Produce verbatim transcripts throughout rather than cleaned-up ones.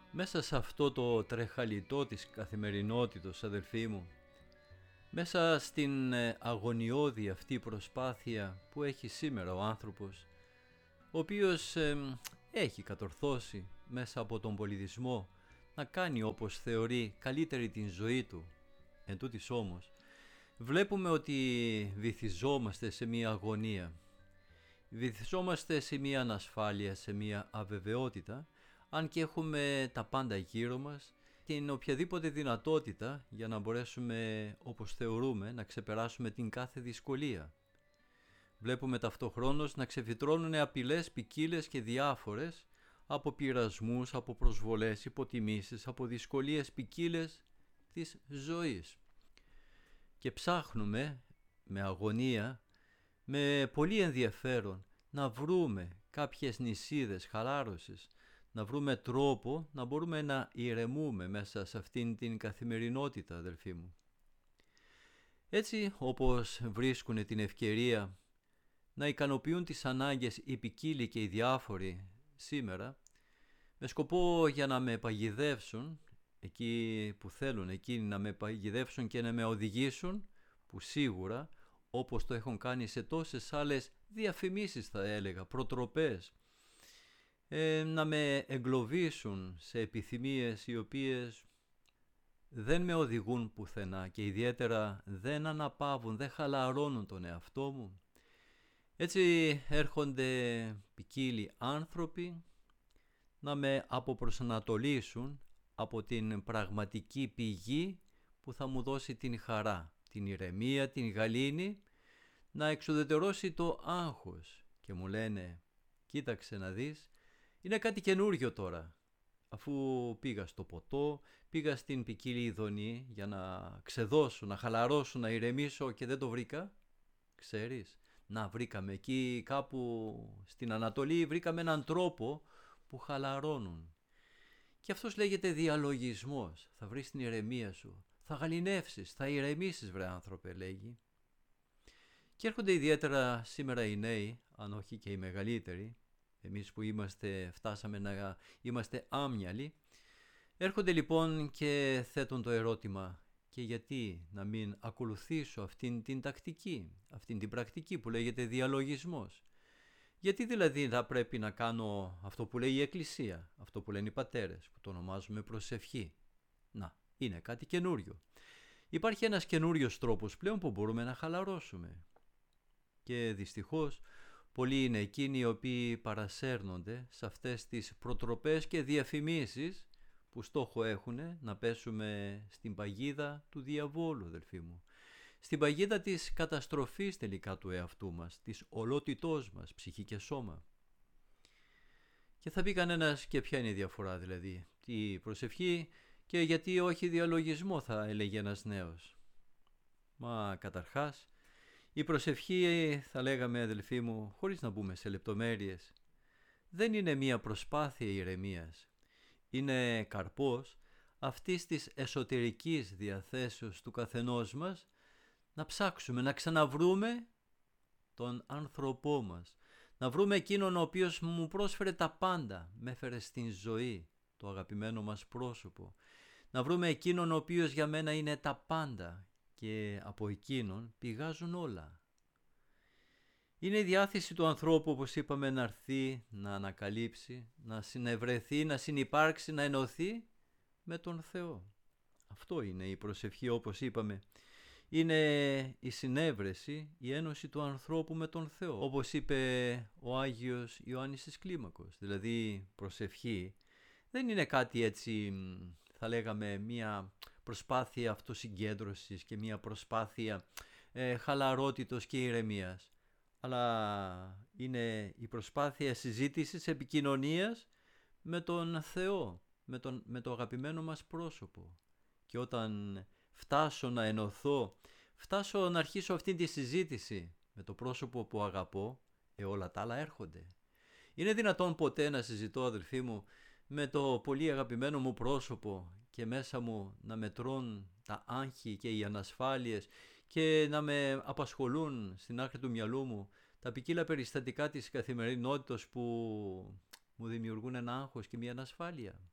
Μέσα σε αυτό το τρεχαλιτό της καθημερινότητος, αδελφοί μου, μέσα στην αγωνιώδη αυτή προσπάθεια που έχει σήμερα ο άνθρωπος, ο οποίος ε, έχει κατορθώσει μέσα από τον πολιτισμό να κάνει όπως θεωρεί καλύτερη την ζωή του, εν τούτης όμως, βλέπουμε ότι βυθιζόμαστε σε μια αγωνία, βυθιζόμαστε σε μια ανασφάλεια, σε μια αβεβαιότητα, αν και έχουμε τα πάντα γύρω μας, την οποιαδήποτε δυνατότητα για να μπορέσουμε, όπως θεωρούμε, να ξεπεράσουμε την κάθε δυσκολία. Βλέπουμε ταυτοχρόνως να ξεφυτρώνουν απειλές ποικίλες και διάφορες, από πειρασμούς, από προσβολές, υποτιμήσεις, από δυσκολίες ποικίλες της ζωής. Και ψάχνουμε με αγωνία, με πολύ ενδιαφέρον, να βρούμε κάποιες νησίδες χαλάρωσης, να βρούμε τρόπο να μπορούμε να ηρεμούμε μέσα σε αυτήν την καθημερινότητα, αδελφοί μου. Έτσι όπως βρίσκουν την ευκαιρία να ικανοποιούν τις ανάγκες οι ποικίλοι και οι διάφοροι σήμερα, με σκοπό για να με παγιδεύσουν, εκεί που θέλουν εκείνοι να με παγιδεύσουν και να με οδηγήσουν, που σίγουρα, όπως το έχουν κάνει σε τόσες άλλες διαφημίσεις θα έλεγα, προτροπές, ε, να με εγκλωβίσουν σε επιθυμίες οι οποίες δεν με οδηγούν πουθενά και ιδιαίτερα δεν αναπαύουν, δεν χαλαρώνουν τον εαυτό μου. Έτσι έρχονται ποικίλοι άνθρωποι να με αποπροσανατολίσουν από την πραγματική πηγή που θα μου δώσει την χαρά, την ηρεμία, την γαλήνη, να εξουδετερώσει το άγχος. Και μου λένε, κοίταξε να δεις, είναι κάτι καινούριο τώρα. Αφού πήγα στο ποτό, πήγα στην ποικίλη ειδονή για να ξεδώσω, να χαλαρώσω, να ηρεμήσω και δεν το βρήκα. Ξέρεις, να βρήκαμε εκεί κάπου στην Ανατολή, βρήκαμε έναν τρόπο που χαλαρώνουν. Και αυτός λέγεται διαλογισμός. Θα βρεις την ηρεμία σου, θα γαληνεύσεις, θα ηρεμήσεις βρε άνθρωπε, λέγει. Και έρχονται ιδιαίτερα σήμερα οι νέοι, αν όχι και οι μεγαλύτεροι, εμείς που είμαστε, φτάσαμε να είμαστε άμυαλοι, έρχονται λοιπόν και θέτουν το ερώτημα, και γιατί να μην ακολουθήσω αυτήν την τακτική, αυτήν την πρακτική που λέγεται διαλογισμός. Γιατί δηλαδή θα πρέπει να κάνω αυτό που λέει η Εκκλησία, αυτό που λένε οι πατέρες, που το ονομάζουμε προσευχή. Να, είναι κάτι καινούριο. Υπάρχει ένας καινούριος τρόπος πλέον που μπορούμε να χαλαρώσουμε. Και δυστυχώς πολλοί είναι εκείνοι οι οποίοι παρασέρνονται σε αυτές τις προτροπές και διαφημίσεις που στόχο έχουν να πέσουμε στην παγίδα του διαβόλου, αδελφοί μου. Στην παγίδα της καταστροφής τελικά του εαυτού μας, της ολότητός μας, ψυχή και σώμα. Και θα πει κανένας, και ποια είναι η διαφορά δηλαδή, τι προσευχή και γιατί όχι διαλογισμό, θα έλεγε ένας νέος. Μα καταρχάς, η προσευχή, θα λέγαμε αδελφοί μου, χωρίς να μπούμε σε λεπτομέρειες, δεν είναι μία προσπάθεια ηρεμίας. Είναι καρπός αυτής της εσωτερικής διαθέσεως του καθενός μας να ψάξουμε, να ξαναβρούμε τον άνθρωπό μας. Να βρούμε εκείνον ο οποίος μου πρόσφερε τα πάντα, με έφερε στην ζωή, το αγαπημένο μας πρόσωπο. Να βρούμε εκείνον ο οποίος για μένα είναι τα πάντα και από εκείνον πηγάζουν όλα. Είναι η διάθεση του ανθρώπου, όπως είπαμε, να έρθει, να ανακαλύψει, να συνευρεθεί, να συνυπάρξει, να ενωθεί με τον Θεό. Αυτό είναι η προσευχή, όπως είπαμε. Είναι η συνέβρεση, η ένωση του ανθρώπου με τον Θεό. Όπως είπε ο Άγιος Ιωάννης της Κλίμακος. Δηλαδή προσευχή δεν είναι κάτι έτσι, θα λέγαμε, μια προσπάθεια αυτοσυγκέντρωσης και μια προσπάθεια ε, χαλαρότητος και ηρεμίας. Αλλά είναι η προσπάθεια συζήτησης, επικοινωνίας με τον Θεό, με, τον, με το αγαπημένο μας πρόσωπο. Και όταν φτάσω να ενωθώ, φτάσω να αρχίσω αυτή τη συζήτηση με το πρόσωπο που αγαπώ, ε, όλα τα άλλα έρχονται. Είναι δυνατόν ποτέ να συζητώ, αδελφοί μου, με το πολύ αγαπημένο μου πρόσωπο και μέσα μου να μετρών τα άγχη και οι ανασφάλειες και να με απασχολούν στην άκρη του μυαλού μου τα ποικίλα περιστατικά της καθημερινότητας που μου δημιουργούν ένα άγχος και μια ανασφάλεια?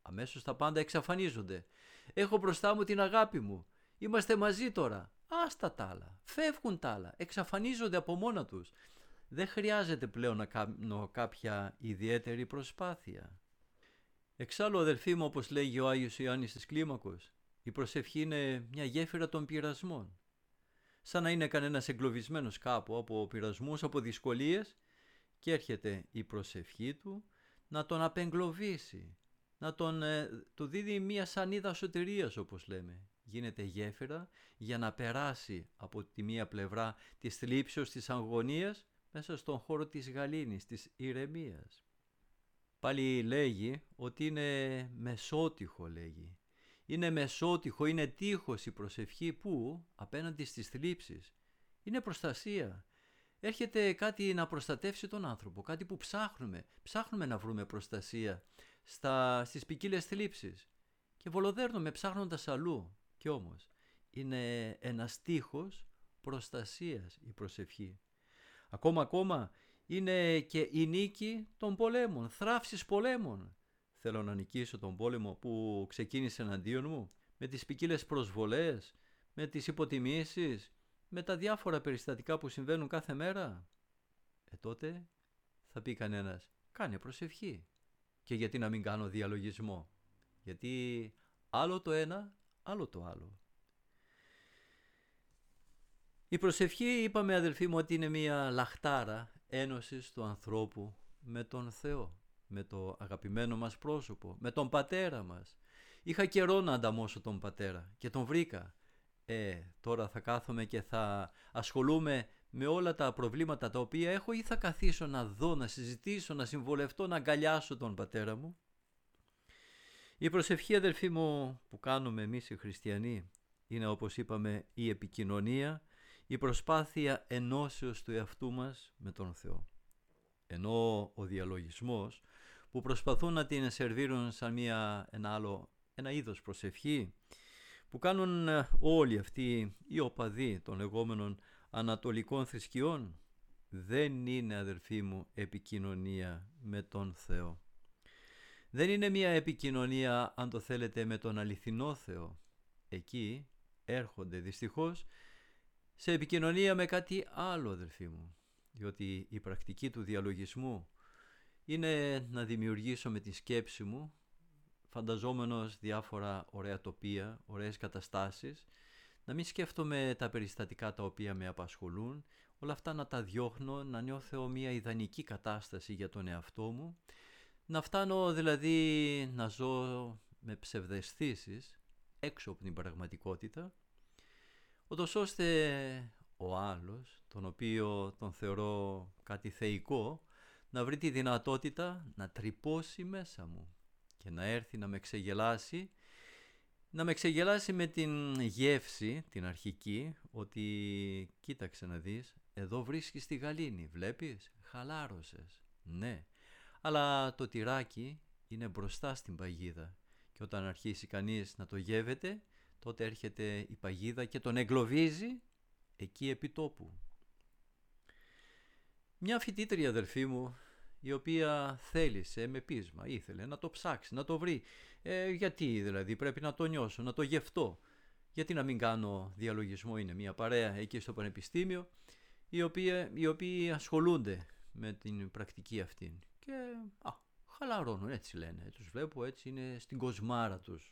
αμέσως τα πάντα εξαφανίζονται. Έχω μπροστά μου την αγάπη μου. Είμαστε μαζί τώρα. Άστα τ' άλλα. Φεύγουν τ' άλλα. Εξαφανίζονται από μόνα τους. Δεν χρειάζεται πλέον να κάνω κάποια ιδιαίτερη προσπάθεια. Εξάλλου, αδελφοί μου, όπως λέγει ο Άγιος Ιωάννης της Κλίμακος, η προσευχή είναι μια γέφυρα των πειρασμών. Σαν να είναι κανένας εγκλωβισμένος κάπου από πειρασμούς, από δυσκολίες, και έρχεται η προσευχή του να τον απεγκλωβίσει, να τον, ε, του δίδει μια σανίδα σωτηρίας, όπως λέμε. Γίνεται γέφυρα για να περάσει από τη μία πλευρά της θλίψεως, της αγωνίας, μέσα στον χώρο της γαλήνης, της ηρεμίας. Πάλι λέγει ότι είναι μεσότυχο, λέγει. Είναι μεσότυχο, είναι τείχος η προσευχή που απέναντι στις θλίψεις είναι προστασία. Έρχεται κάτι να προστατεύσει τον άνθρωπο, κάτι που ψάχνουμε. Ψάχνουμε να βρούμε προστασία στα, στις ποικίλες θλίψεις και βολοδέρνουμε ψάχνοντας αλλού. Κι όμως είναι ένας τείχος προστασίας η προσευχή. Ακόμα ακόμα είναι και η νίκη των πολέμων, θράψης πολέμων. Θέλω να νικήσω τον πόλεμο που ξεκίνησε εναντίον μου, με τις ποικίλες προσβολές, με τις υποτιμήσεις, με τα διάφορα περιστατικά που συμβαίνουν κάθε μέρα. Ε, τότε θα πει κανένας, κάνε προσευχή. Και γιατί να μην κάνω διαλογισμό? Γιατί άλλο το ένα, άλλο το άλλο. Η προσευχή, είπαμε αδελφοί μου, ότι είναι μια λαχτάρα ένωσης του ανθρώπου με τον Θεό, με το αγαπημένο μας πρόσωπο, με τον πατέρα μας. Είχα καιρό να ανταμώσω τον πατέρα και τον βρήκα. Ε, τώρα θα κάθομαι και θα ασχολούμαι με όλα τα προβλήματα τα οποία έχω, ή θα καθίσω να δω, να συζητήσω, να συμβολευτώ, να αγκαλιάσω τον πατέρα μου? Η προσευχή, αδελφοί μου, που κάνουμε εμείς οι χριστιανοί, είναι, όπως είπαμε, η επικοινωνία, η προσπάθεια ενώσεως του εαυτού μας με τον Θεό. Ενώ ο διαλογισμός, που προσπαθούν να την σερβίρουν σαν μια, ένα άλλο, ένα είδος προσευχή, που κάνουν όλοι αυτοί οι οπαδοί των λεγόμενων ανατολικών θρησκειών, δεν είναι, αδελφοί μου, επικοινωνία με τον Θεό. Δεν είναι μια επικοινωνία, αν το θέλετε, με τον αληθινό Θεό. Εκεί έρχονται δυστυχώς σε επικοινωνία με κάτι άλλο, αδελφοί μου, διότι η πρακτική του διαλογισμού είναι να δημιουργήσω με τη σκέψη μου, φανταζόμενος διάφορα ωραία τοπία, ωραίες καταστάσεις, να μην σκέφτομαι τα περιστατικά τα οποία με απασχολούν, όλα αυτά να τα διώχνω, να νιώθω μια ιδανική κατάσταση για τον εαυτό μου, να φτάνω δηλαδή να ζω με ψευδαισθήσεις έξω από την πραγματικότητα, ούτως ώστε ο άλλος, τον οποίο τον θεωρώ κάτι θεϊκό, να βρει τη δυνατότητα να τρυπώσει μέσα μου και να έρθει να με ξεγελάσει, να με ξεγελάσει με την γεύση, την αρχική, ότι κοίταξε να δεις, εδώ βρίσκεις τη γαλήνη, βλέπεις, χαλάρωσες, ναι, αλλά το τυράκι είναι μπροστά στην παγίδα και όταν αρχίσει κανείς να το γεύεται, τότε έρχεται η παγίδα και τον εγκλωβίζει εκεί επί τόπου. Μια φοιτήτρια, αδελφή μου, η οποία θέλησε με πείσμα, ήθελε να το ψάξει, να το βρει. Ε, γιατί δηλαδή πρέπει να το νιώσω, να το γευτώ. Γιατί να μην κάνω διαλογισμό? Είναι μια παρέα εκεί στο πανεπιστήμιο, οι οποίοι, οι οποίοι ασχολούνται με την πρακτική αυτή. Και α, χαλαρώνουν, έτσι λένε. Τους βλέπω έτσι, είναι στην κοσμάρα τους.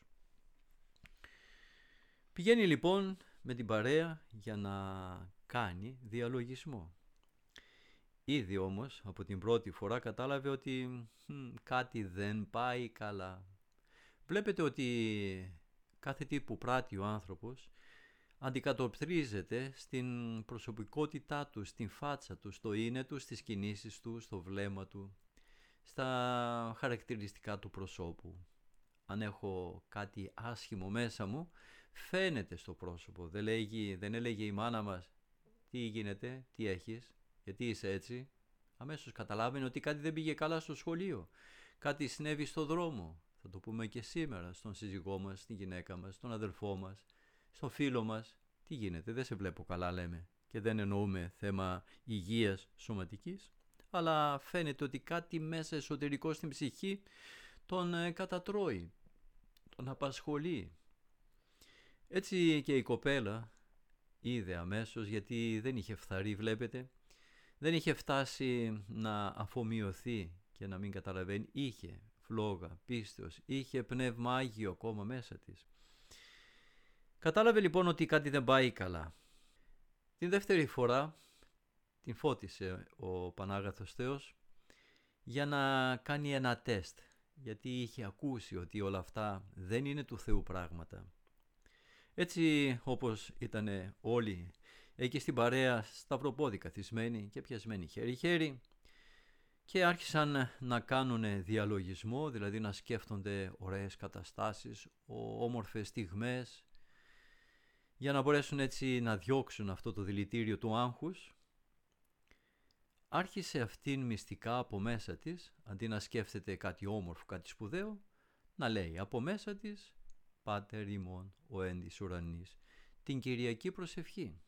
Πηγαίνει λοιπόν με την παρέα για να κάνει διαλογισμό. Ήδη όμως από την πρώτη φορά κατάλαβε ότι μ, κάτι δεν πάει καλά. Βλέπετε ότι κάθε τι που πράττει ο άνθρωπος αντικατοπτρίζεται στην προσωπικότητά του, στην φάτσα του, στο είναι του, στις κινήσεις του, στο βλέμμα του, στα χαρακτηριστικά του προσώπου. Αν έχω κάτι άσχημο μέσα μου, φαίνεται στο πρόσωπο. Δεν, λέγει, δεν έλεγε η μάνα μας, τι γίνεται, τι έχεις, γιατί είσαι έτσι? Αμέσως καταλάβαινε ότι κάτι δεν πήγε καλά στο σχολείο, κάτι συνέβη στο δρόμο. Θα το πούμε και σήμερα στον σύζυγό μας, στην γυναίκα μας, στον αδελφό μας, στον φίλο μας. Τι γίνεται, δεν σε βλέπω καλά, λέμε, και δεν εννοούμε θέμα υγείας σωματικής, αλλά φαίνεται ότι κάτι μέσα εσωτερικό στην ψυχή τον ε, κατατρώει. τον απασχολεί. Έτσι και η κοπέλα είδε αμέσως, γιατί δεν είχε φθαρεί, βλέπετε, δεν είχε φτάσει να αφομοιωθεί και να μην καταλαβαίνει, είχε φλόγα, πίστεως, είχε πνεύμα Άγιο ακόμα μέσα της. Κατάλαβε λοιπόν ότι κάτι δεν πάει καλά. Την δεύτερη φορά την φώτισε ο Πανάγαθος Θεός για να κάνει ένα τεστ, γιατί είχε ακούσει ότι όλα αυτά δεν είναι του Θεού πράγματα. Έτσι, όπως ήταν όλοι εκεί στην παρέα, σταυροπόδι καθισμένοι και πιασμένοι χέρι-χέρι, και άρχισαν να κάνουν διαλογισμό, δηλαδή να σκέφτονται ωραίες καταστάσεις, όμορφες στιγμές, για να μπορέσουν έτσι να διώξουν αυτό το δηλητήριο του άγχους. Άρχισε αυτήν μυστικά από μέσα της, αντί να σκέφτεται κάτι όμορφο, κάτι σπουδαίο, να λέει από μέσα της «Πάτερ ημών ο εν της ουρανής», την Κυριακή προσευχή.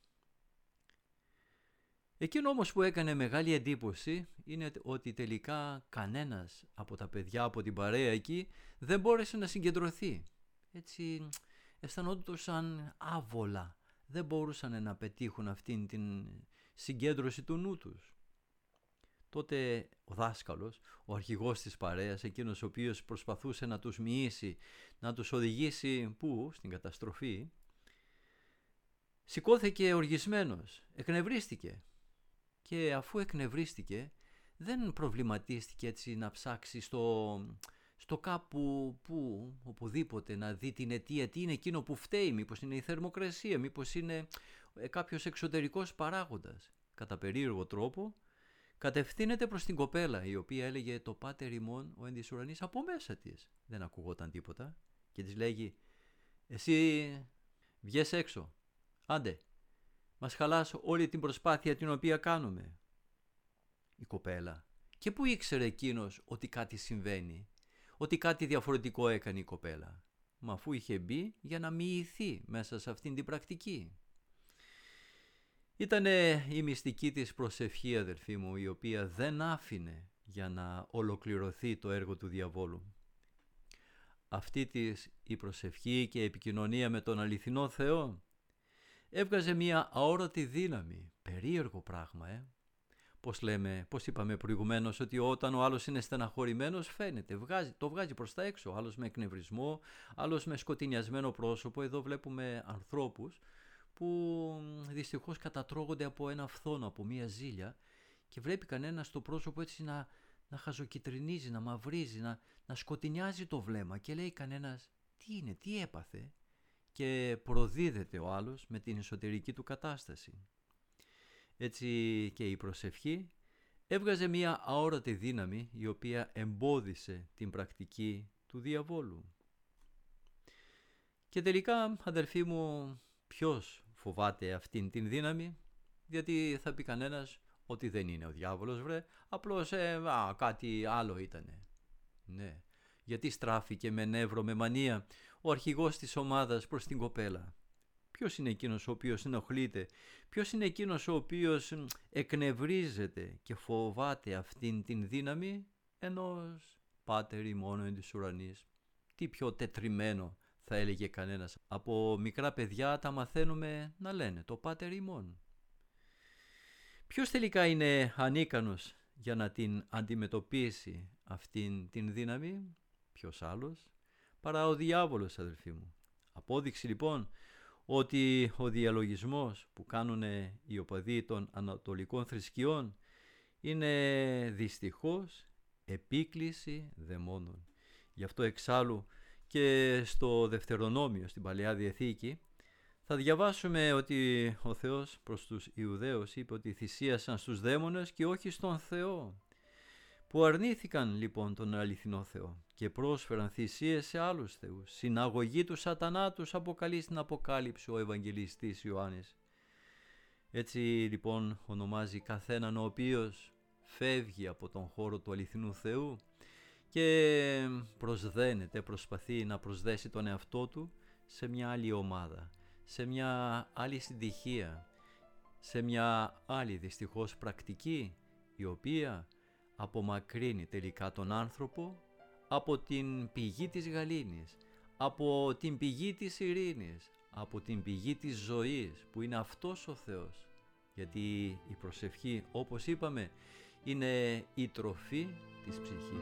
Εκείνο όμως που έκανε μεγάλη εντύπωση είναι ότι τελικά κανένας από τα παιδιά από την παρέα εκεί δεν μπόρεσε να συγκεντρωθεί. Έτσι αισθανόντουσαν άβολα, δεν μπορούσαν να πετύχουν αυτήν την συγκέντρωση του νου τους. Τότε ο δάσκαλος, ο αρχηγός της παρέας, εκείνος ο οποίος προσπαθούσε να τους μοιήσει, να τους οδηγήσει πού, στην καταστροφή, σηκώθηκε οργισμένος, εκνευρίστηκε. Και αφού εκνευρίστηκε, δεν προβληματίστηκε έτσι να ψάξει στο, στο κάπου που, οπουδήποτε, να δει την αιτία, τι είναι εκείνο που φταίει, μήπως είναι η θερμοκρασία, μήπως είναι κάποιος εξωτερικός παράγοντας. Κατά περίεργο τρόπο, κατευθύνεται προς την κοπέλα, η οποία έλεγε «Το Πάτερ ημών ο εν της ουρανής» από μέσα της. Δεν ακουγόταν τίποτα και της λέγει «Εσύ βγες έξω, άντε, μας χαλάς όλη την προσπάθεια την οποία κάνουμε». Η κοπέλα. Και πού ήξερε εκείνος ότι κάτι συμβαίνει, ότι κάτι διαφορετικό έκανε η κοπέλα? Μα αφού είχε μπει για να μοιηθεί μέσα σε αυτήν την πρακτική. Ήτανε η μυστική της προσευχή, αδελφοί μου, η οποία δεν άφηνε για να ολοκληρωθεί το έργο του διαβόλου. Αυτή της η προσευχή και η επικοινωνία με τον αληθινό Θεό έβγαζε μια αόρατη δύναμη, περίεργο πράγμα, ε. Πώς λέμε, πώς είπαμε προηγουμένως, ότι όταν ο άλλος είναι στεναχωρημένος φαίνεται, βγάζει, το βγάζει προς τα έξω, άλλος με εκνευρισμό, άλλος με σκοτεινιασμένο πρόσωπο. Εδώ βλέπουμε ανθρώπους που δυστυχώς κατατρώγονται από ένα φθόνο, από μια ζήλια, και βλέπει κανένα το πρόσωπο έτσι να, να χαζοκυτρινίζει, να μαυρίζει, να, να σκοτεινιάζει το βλέμμα και λέει κανένας τι είναι, τι έπαθε, και προδίδεται ο άλλος με την εσωτερική του κατάσταση. Έτσι και η προσευχή έβγαζε μια αόρατη δύναμη η οποία εμπόδισε την πρακτική του διαβόλου. Και τελικά, αδελφοί μου, ποιος φοβάται αυτήν την δύναμη? Γιατί θα πει κανένας ότι δεν είναι ο διάβολος, βρε, απλώς ε, α, κάτι άλλο ήτανε. Ναι, γιατί στράφηκε με νεύρο, με μανία ο αρχηγός της ομάδας προς την κοπέλα? Ποιος είναι εκείνος ο οποίος ενοχλείται? Ποιος είναι εκείνος ο οποίος εκνευρίζεται και φοβάται αυτήν την δύναμη ενός Πάτερ ημών εν της ουρανής? Τι πιο τετριμένο, θα έλεγε κανένας. Από μικρά παιδιά τα μαθαίνουμε να λένε το Πάτερ ημών. Ποιος τελικά είναι ανίκανος για να την αντιμετωπίσει αυτήν την δύναμη? Ποιος άλλος παρά ο διάβολος, αδελφοί μου. Απόδειξη λοιπόν ότι ο διαλογισμός που κάνουν οι οπαδοί των ανατολικών θρησκειών είναι δυστυχώς επίκληση δαιμόνων. Γι' αυτό εξάλλου και στο Δευτερονόμιο, στην Παλαιά Διαθήκη, θα διαβάσουμε ότι ο Θεός προς τους Ιουδαίους είπε ότι θυσίασαν στους δαίμονες και όχι στον Θεό, που αρνήθηκαν λοιπόν τον αληθινό Θεό και πρόσφεραν θυσίες σε άλλους θεούς. Συναγωγή του σατανά τους αποκαλεί στην Αποκάλυψη ο Ευαγγελιστής Ιωάννης. Έτσι λοιπόν ονομάζει καθέναν ο οποίος φεύγει από τον χώρο του αληθινού Θεού και προσδένεται, προσπαθεί να προσδέσει τον εαυτό του σε μια άλλη ομάδα, σε μια άλλη συντυχία, σε μια άλλη δυστυχώς πρακτική, η οποία απομακρύνει τελικά τον άνθρωπο από την πηγή της γαλήνης, από την πηγή της ειρήνης, από την πηγή της ζωής που είναι αυτός ο Θεός. Γιατί η προσευχή, όπως είπαμε, είναι η τροφή της ψυχής.